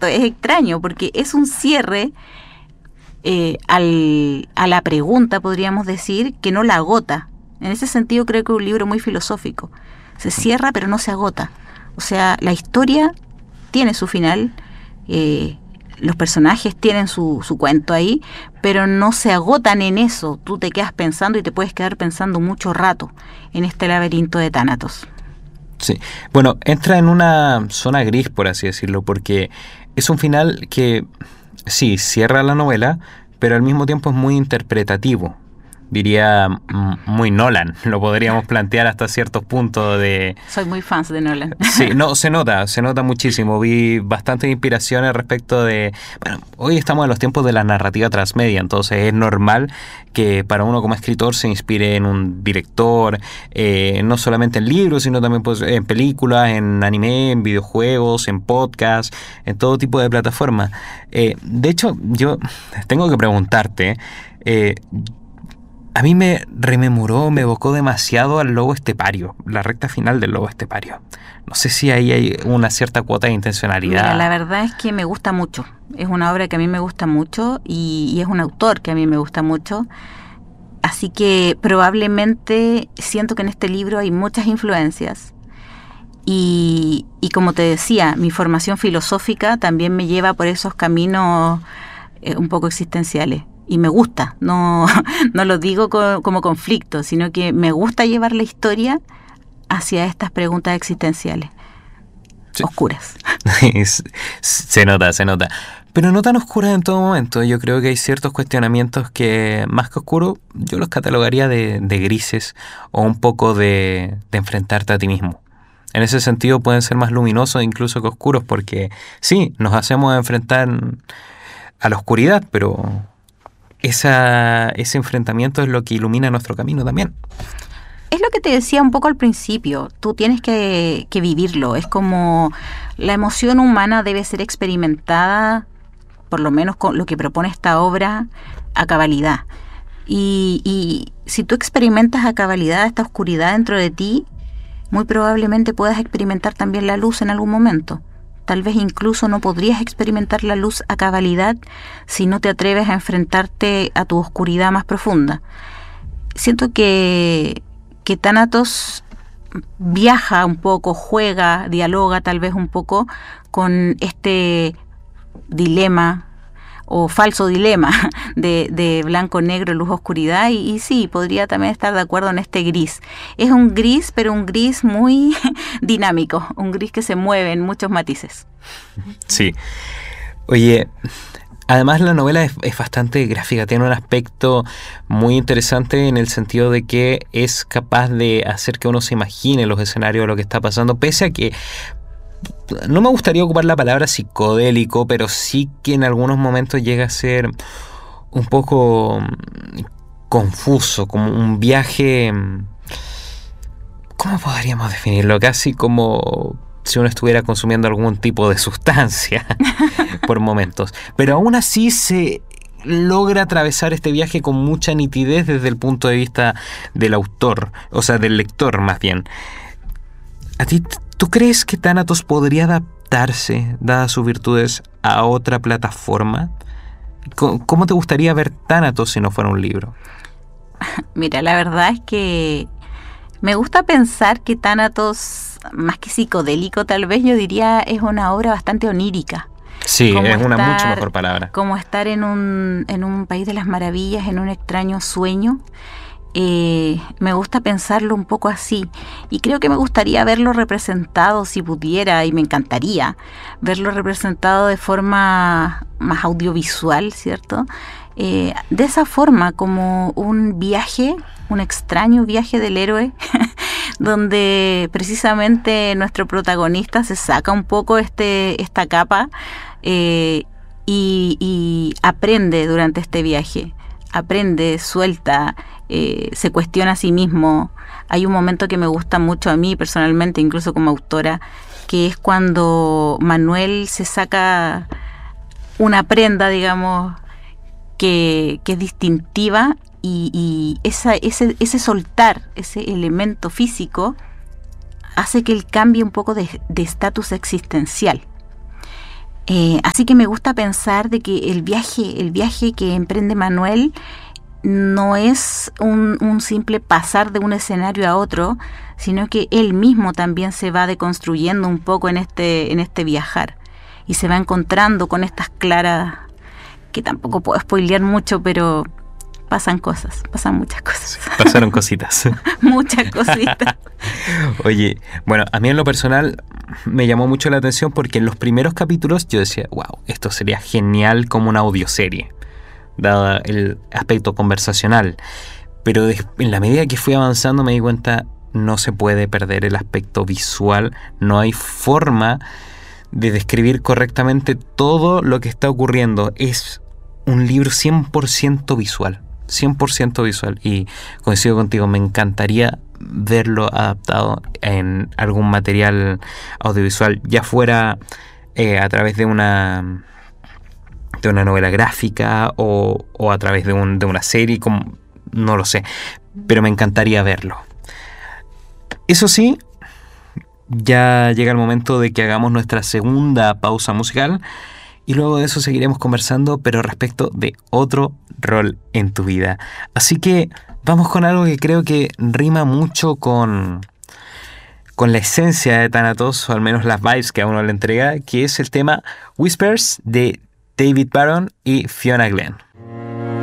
cierto, es extraño porque es un cierre a la pregunta, podríamos decir, que no la agota. En ese sentido creo que es un libro muy filosófico. Se cierra pero no se agota. O sea, la historia tiene su final, los personajes tienen su cuento ahí, pero no se agotan en eso. Tú te quedas pensando y te puedes quedar pensando mucho rato en este laberinto de Tánatos. Sí, bueno, entra en una zona gris, por así decirlo, porque es un final que sí, cierra la novela, pero al mismo tiempo es muy interpretativo. Diría muy Nolan, lo podríamos plantear hasta ciertos puntos de... Soy muy fan de Nolan. Sí, no, se nota muchísimo. Vi bastantes inspiraciones respecto de... Bueno, hoy estamos en los tiempos de la narrativa transmedia, entonces es normal que para uno como escritor se inspire en un director, no solamente en libros, sino también pues, en películas, en anime, en videojuegos, en podcast, en todo tipo de plataformas. De hecho, yo tengo que preguntarte... a mí me rememoró, me evocó demasiado al Lobo Estepario, la recta final del Lobo Estepario. No sé si ahí hay una cierta cuota de intencionalidad. Mira, la verdad es que me gusta mucho. Es una obra que a mí me gusta mucho y es un autor que a mí me gusta mucho. Así que probablemente siento que en este libro hay muchas influencias. Y como te decía, mi formación filosófica también me lleva por esos caminos un poco existenciales. Y me gusta, no lo digo como conflicto, sino que me gusta llevar la historia hacia estas preguntas existenciales, sí, oscuras. Se nota. Pero no tan oscuras en todo momento. Yo creo que hay ciertos cuestionamientos que, más que oscuros, yo los catalogaría de grises o un poco de enfrentarte a ti mismo. En ese sentido pueden ser más luminosos incluso que oscuros, porque sí, nos hacemos enfrentar a la oscuridad, pero... ese enfrentamiento es lo que ilumina nuestro camino también. Es lo que te decía un poco al principio, tú tienes que vivirlo, es como la emoción humana debe ser experimentada, por lo menos con lo que propone esta obra, a cabalidad. Y si tú experimentas a cabalidad esta oscuridad dentro de ti, muy probablemente puedas experimentar también la luz en algún momento. Tal vez incluso no podrías experimentar la luz a cabalidad si no te atreves a enfrentarte a tu oscuridad más profunda. Siento que Tánatos viaja un poco, juega, dialoga tal vez un poco con este dilema o falso dilema de blanco-negro, luz-oscuridad y sí, podría también estar de acuerdo en este gris. Es un gris, pero un gris muy dinámico, un gris que se mueve en muchos matices. Sí. Oye, además la novela es bastante gráfica, tiene un aspecto muy interesante en el sentido de que es capaz de hacer que uno se imagine los escenarios de lo que está pasando, pese a que no me gustaría ocupar la palabra psicodélico, pero sí que en algunos momentos llega a ser un poco confuso, como un viaje, ¿cómo podríamos definirlo? Casi como si uno estuviera consumiendo algún tipo de sustancia por momentos. Pero aún así se logra atravesar este viaje con mucha nitidez desde el punto de vista del autor, o sea, del lector más bien. ¿Tú crees que Tánatos podría adaptarse, dadas sus virtudes, a otra plataforma? ¿Cómo te gustaría ver Tánatos si no fuera un libro? Mira, la verdad es que me gusta pensar que Tánatos, más que psicodélico tal vez, yo diría es una obra bastante onírica. Sí, es una mucho mejor palabra. Como estar en un país de las maravillas, en un extraño sueño. Me gusta pensarlo un poco así y creo que me gustaría verlo representado si pudiera y me encantaría verlo representado de forma más audiovisual, ¿cierto? De esa forma, como un viaje, un extraño viaje del héroe donde precisamente nuestro protagonista se saca un poco esta capa y aprende durante este viaje. Aprende, suelta, se cuestiona a sí mismo. Hay un momento que me gusta mucho a mí personalmente, incluso como autora, que es cuando Manuel se saca una prenda, digamos, que es distintiva y ese soltar, ese elemento físico, hace que él cambie un poco de estatus existencial. Así que me gusta pensar de que el viaje que emprende Manuel no es un simple pasar de un escenario a otro, sino que él mismo también se va deconstruyendo un poco en este viajar y se va encontrando con estas claras, que tampoco puedo spoilear mucho, pero pasan muchas cosas. Pasaron cositas. Muchas cositas. Oye, bueno, a mí en lo personal me llamó mucho la atención porque en los primeros capítulos yo decía, wow, esto sería genial como una audioserie, dado el aspecto conversacional. Pero en la medida que fui avanzando me di cuenta, no se puede perder el aspecto visual, no hay forma de describir correctamente todo lo que está ocurriendo. Es un libro 100% visual. 100% visual, y coincido contigo, me encantaría verlo adaptado en algún material audiovisual, ya fuera a través de una novela gráfica o a través de una serie, no lo sé, pero me encantaría verlo. Eso sí, ya llega el momento de que hagamos nuestra segunda pausa musical. Y luego de eso seguiremos conversando, pero respecto de otro rol en tu vida. Así que vamos con algo que creo que rima mucho con la esencia de Thanatos, o al menos las vibes que a uno le entrega, que es el tema Whispers de David Barron y Fiona Glenn.